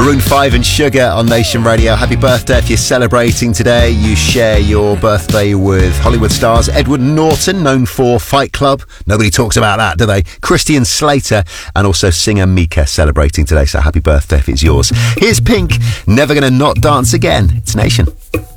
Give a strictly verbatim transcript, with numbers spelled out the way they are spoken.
Maroon five and Sugar on Nation Radio. Happy birthday if you're celebrating today. You share your birthday with Hollywood stars Edward Norton, known for Fight Club. Nobody talks about that, do they? Christian Slater and also singer Mika celebrating today. So happy birthday if it's yours. Here's Pink, Never Gonna Not Dance Again. It's Nation.